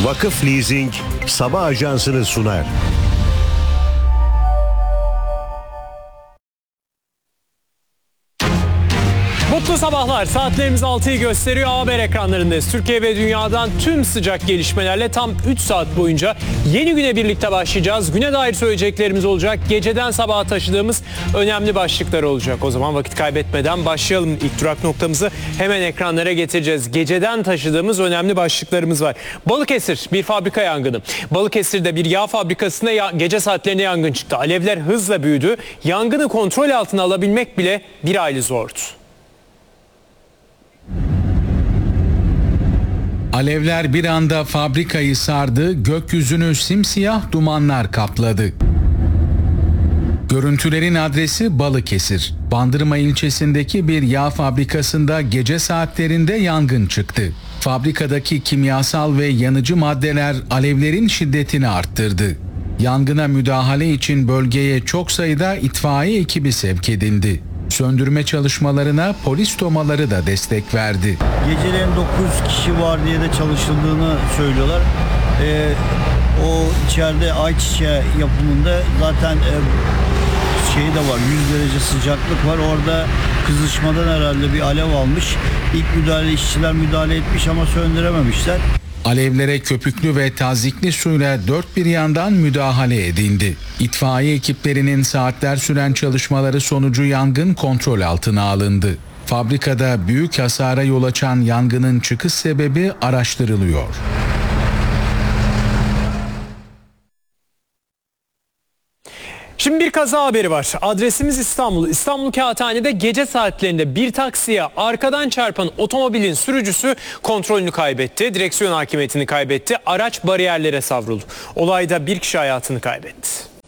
Vakıf Leasing sabah ajansını sunar. Mutlu sabahlar. Saatlerimiz 6'yı gösteriyor. Haber ekranlarındayız. Türkiye ve dünyadan tüm sıcak gelişmelerle tam 3 saat boyunca yeni güne birlikte başlayacağız. Güne dair söyleyeceklerimiz olacak. Geceden sabaha taşıdığımız önemli başlıklar olacak. O zaman vakit kaybetmeden başlayalım. İlk durak noktamızı hemen ekranlara getireceğiz. Geceden taşıdığımız önemli başlıklarımız var. Balıkesir bir fabrika yangını. Balıkesir'de bir yağ fabrikasında gece saatlerinde yangın çıktı. Alevler hızla büyüdü. Yangını kontrol altına alabilmek bile bir hayli zordu. Alevler bir anda fabrikayı sardı, gökyüzünü simsiyah dumanlar kapladı. Görüntülerin adresi Balıkesir. Bandırma ilçesindeki bir yağ fabrikasında gece saatlerinde yangın çıktı. Fabrikadaki kimyasal ve yanıcı maddeler alevlerin şiddetini arttırdı. Yangına müdahale için bölgeye çok sayıda itfaiye ekibi sevk edildi. Söndürme çalışmalarına polis tomaları da destek verdi. Geceleyin 9 kişi var diye de çalışıldığını söylüyorlar. O içeride ayçiçeği yapımında zaten şey de var, 100 derece sıcaklık var. Orada kızışmadan herhalde bir alev almış. İlk müdahale işçiler müdahale etmiş ama söndürememişler. Alevlere köpüklü ve tazikli suyla dört bir yandan müdahale edildi. İtfaiye ekiplerinin saatler süren çalışmaları sonucu yangın kontrol altına alındı. Fabrikada büyük hasara yol açan yangının çıkış sebebi araştırılıyor. Şimdi bir kaza haberi var. Adresimiz İstanbul. İstanbul Kağıthane'de gece saatlerinde bir taksiye arkadan çarpan otomobilin sürücüsü kontrolünü kaybetti. Direksiyon hakimiyetini kaybetti. Araç bariyerlere savruldu. Olayda bir kişi hayatını kaybetti.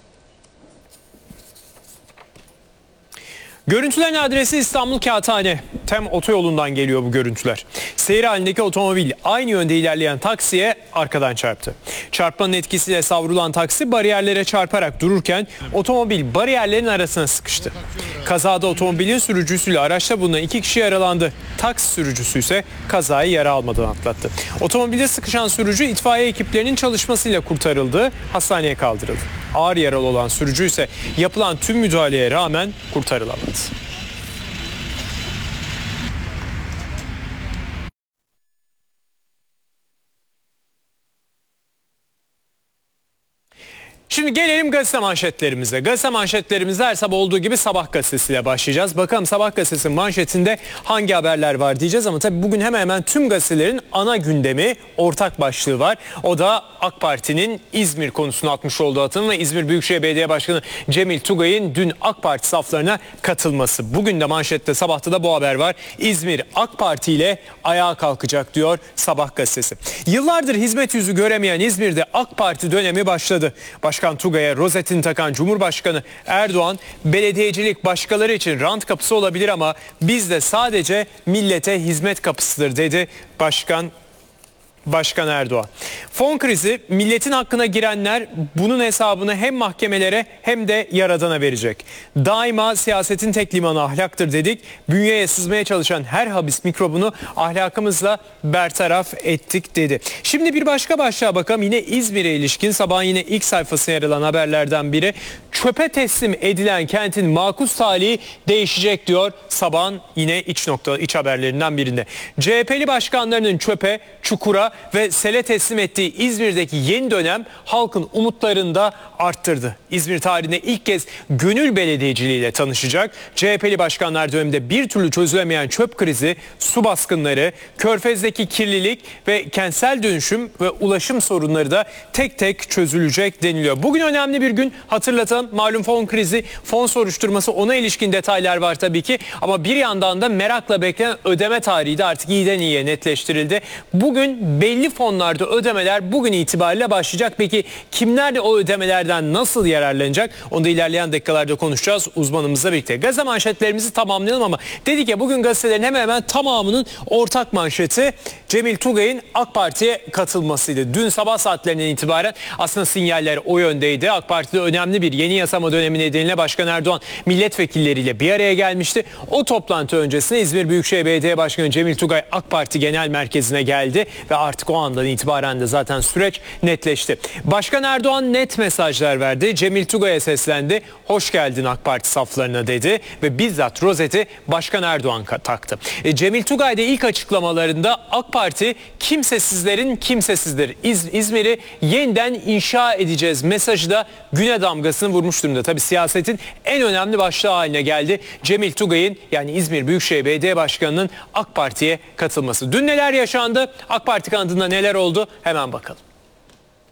Görüntülerin adresi İstanbul Kağıthane. Tem otoyolundan geliyor bu görüntüler. Seyir halindeki otomobil aynı yönde ilerleyen taksiye arkadan çarptı. Çarpmanın etkisiyle savrulan taksi bariyerlere çarparak dururken otomobil bariyerlerin arasına sıkıştı. Kazada otomobilin sürücüsüyle araçta bulunan 2 kişi yaralandı. Taksi sürücüsü ise kazayı yara almadan atlattı. Otomobilde sıkışan sürücü itfaiye ekiplerinin çalışmasıyla kurtarıldı, hastaneye kaldırıldı. Ağır yaralı olan sürücü ise yapılan tüm müdahaleye rağmen kurtarılamadı. Şimdi gelelim gazete manşetlerimize. Gazete manşetlerimizde her sabah olduğu gibi Sabah gazetesiyle başlayacağız. Bakalım Sabah gazetesinin manşetinde hangi haberler var diyeceğiz ama tabii bugün hemen hemen tüm gazetelerin ana gündemi, ortak başlığı var. O da AK Parti'nin İzmir konusunu atmış olduğu atım ve İzmir Büyükşehir Belediye Başkanı Cemil Tugay'ın dün AK Parti saflarına katılması. Bugün de manşette, Sabah'ta da bu haber var. İzmir AK Parti ile ayağa kalkacak diyor Sabah gazetesi. Yıllardır hizmet yüzü göremeyen İzmir'de AK Parti dönemi başladı. Başkan Tugay'a rozetini takan Cumhurbaşkanı Erdoğan, belediyecilik başkaları için rant kapısı olabilir ama bizde sadece millete hizmet kapısıdır dedi Başkan Erdoğan. Fon krizi, milletin hakkına girenler bunun hesabını hem mahkemelere hem de Yaradan'a verecek. Daima siyasetin tek limanı ahlaktır dedik. Bünyeye sızmaya çalışan her habis mikrobunu ahlakımızla bertaraf ettik dedi. Şimdi bir başka başlığa bakalım. Yine İzmir'e ilişkin sabahın yine ilk sayfasına yer alan haberlerden biri. Çöpe teslim edilen kentin makus talihi değişecek diyor Sabah'ın yine iç haberlerinden birinde. CHP'li başkanlarının çöpe, çukura ve sele teslim ettiği İzmir'deki yeni dönem halkın umutlarını da arttırdı. İzmir tarihinde ilk kez gönül belediyeciliğiyle tanışacak. CHP'li başkanlar döneminde bir türlü çözülemeyen çöp krizi, su baskınları, Körfez'deki kirlilik ve kentsel dönüşüm ve ulaşım sorunları da tek tek çözülecek deniliyor. Bugün önemli bir gün, hatırlatalım. Malum fon krizi, fon soruşturması, ona ilişkin detaylar var tabii ki. Ama bir yandan da merakla beklenen ödeme tarihi de artık iyiden iyiye netleştirildi. Bugün belli fonlarda ödemeler bugün itibariyle başlayacak. Peki kimler de o ödemelerden nasıl yararlanacak? Onu da ilerleyen dakikalarda konuşacağız uzmanımızla birlikte. Gazete manşetlerimizi tamamlayalım ama dedik ya, bugün gazetelerin hemen hemen tamamının ortak manşeti Cemil Tugay'ın AK Parti'ye katılmasıydı. Dün sabah saatlerinden itibaren aslında sinyaller o yöndeydi. AK Parti'de önemli bir yeni yasama dönemi nedeniyle Başkan Erdoğan milletvekilleriyle bir araya gelmişti. O toplantı öncesinde İzmir Büyükşehir Belediye Başkanı Cemil Tugay AK Parti Genel Merkezi'ne geldi ve Artık o andan itibaren de zaten süreç netleşti. Başkan Erdoğan net mesajlar verdi. Cemil Tugay'a seslendi. Hoş geldin AK Parti saflarına dedi ve bizzat rozeti Başkan Erdoğan taktı. Cemil Tugay da ilk açıklamalarında AK Parti kimsesizlerin kimsesizdir. İzmir'i yeniden inşa edeceğiz mesajı da güne damgasını vurmuş durumda. Tabii siyasetin en önemli başlığı haline geldi. Cemil Tugay'ın, yani İzmir Büyükşehir Belediye Başkanı'nın AK Parti'ye katılması. Dün neler yaşandı? AK Parti kanadında neler oldu? Hemen bakalım.